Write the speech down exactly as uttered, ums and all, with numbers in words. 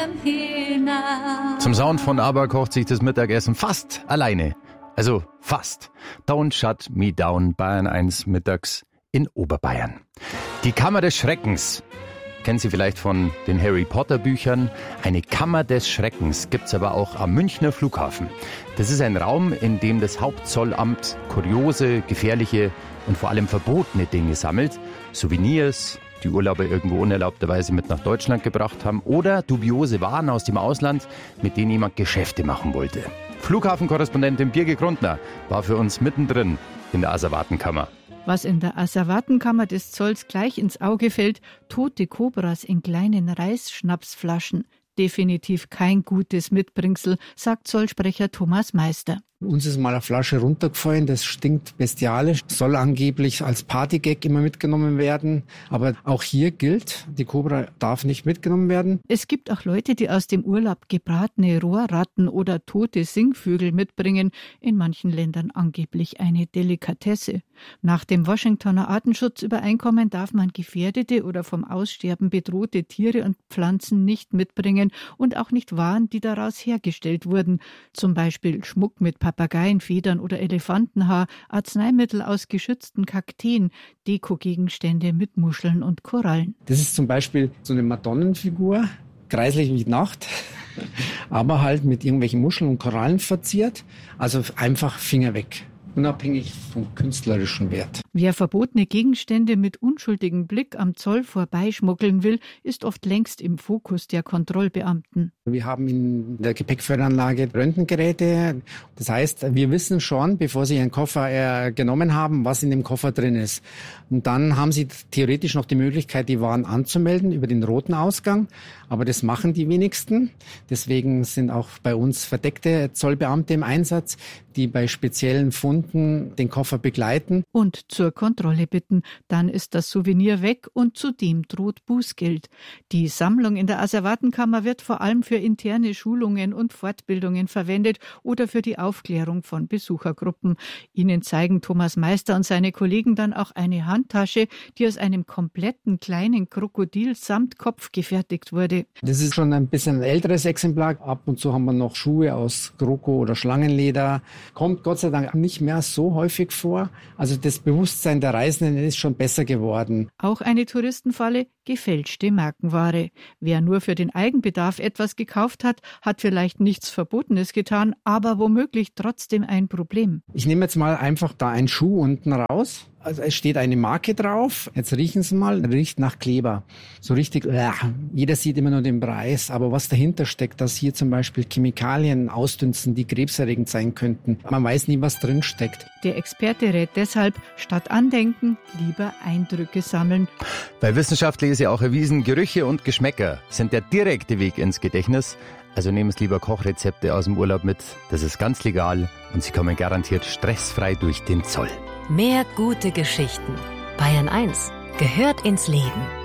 hinaus. Zum Sound von ABBA kocht sich das Mittagessen fast alleine. Also fast. Don't Shut Me Down, Bayern eins mittags in Oberbayern. Die Kammer des Schreckens. Kennen Sie vielleicht von den Harry Potter Büchern? Eine Kammer des Schreckens gibt's aber auch am Münchner Flughafen. Das ist ein Raum, in dem das Hauptzollamt kuriose, gefährliche und vor allem verbotene Dinge sammelt. Souvenirs, die Urlauber irgendwo unerlaubterweise mit nach Deutschland gebracht haben, oder dubiose Waren aus dem Ausland, mit denen jemand Geschäfte machen wollte. Flughafenkorrespondentin Birgit Grundner war für uns mittendrin in der Asservatenkammer. Was in der Asservatenkammer des Zolls gleich ins Auge fällt: tote Kobras in kleinen Reisschnapsflaschen. Definitiv kein gutes Mitbringsel, sagt Zollsprecher Thomas Meister. Uns ist mal eine Flasche runtergefallen, das stinkt bestialisch, soll angeblich als Partygag immer mitgenommen werden. Aber auch hier gilt, die Kobra darf nicht mitgenommen werden. Es gibt auch Leute, die aus dem Urlaub gebratene Rohrratten oder tote Singvögel mitbringen, in manchen Ländern angeblich eine Delikatesse. Nach dem Washingtoner Artenschutzübereinkommen darf man gefährdete oder vom Aussterben bedrohte Tiere und Pflanzen nicht mitbringen und auch nicht Waren, die daraus hergestellt wurden. Zum Beispiel Schmuck mit Papageienfedern oder Elefantenhaar, Arzneimittel aus geschützten Kakteen, Dekogegenstände mit Muscheln und Korallen. Das ist zum Beispiel so eine Madonnenfigur, kreislich wie Nacht, aber halt mit irgendwelchen Muscheln und Korallen verziert. Also einfach Finger weg, unabhängig vom künstlerischen Wert. Wer verbotene Gegenstände mit unschuldigem Blick am Zoll vorbeischmuggeln will, ist oft längst im Fokus der Kontrollbeamten. Wir haben in der Gepäckförderanlage Röntgengeräte. Das heißt, wir wissen schon, bevor Sie Ihren Koffer äh, genommen haben, was in dem Koffer drin ist. Und dann haben Sie theoretisch noch die Möglichkeit, die Waren anzumelden über den roten Ausgang. Aber das machen die wenigsten. Deswegen sind auch bei uns verdeckte Zollbeamte im Einsatz, die bei speziellen Funden den Koffer begleiten. Und zur Kontrolle bitten. Dann ist das Souvenir weg und zudem droht Bußgeld. Die Sammlung in der Asservatenkammer wird vor allem für interne Schulungen und Fortbildungen verwendet oder für die Aufklärung von Besuchergruppen. Ihnen zeigen Thomas Meister und seine Kollegen dann auch eine Handtasche, die aus einem kompletten kleinen Krokodil samt Kopf gefertigt wurde. Das ist schon ein bisschen ein älteres Exemplar. Ab und zu haben wir noch Schuhe aus Kroko- oder Schlangenleder. Kommt Gott sei Dank nicht mehr so häufig vor. Also das Bewusstsein der Reisenden ist schon besser geworden. Auch eine Touristenfalle: gefälschte Markenware. Wer nur für den Eigenbedarf etwas gekauft hat, hat vielleicht nichts Verbotenes getan, aber womöglich trotzdem ein Problem. Ich nehme jetzt mal einfach da einen Schuh unten raus. Also es steht eine Marke drauf. Jetzt riechen Sie mal, riecht nach Kleber. So richtig, äh, jeder sieht immer nur den Preis. Aber was dahinter steckt, dass hier zum Beispiel Chemikalien ausdünsten, die krebserregend sein könnten. Man weiß nie, was drin steckt. Der Experte rät deshalb, statt Andenken lieber Eindrücke sammeln. Bei Wissenschaftlich ist ja auch erwiesen, Gerüche und Geschmäcker sind der direkte Weg ins Gedächtnis. Also nehmen Sie lieber Kochrezepte aus dem Urlaub mit. Das ist ganz legal und Sie kommen garantiert stressfrei durch den Zoll. Mehr gute Geschichten. Bayern eins gehört ins Leben.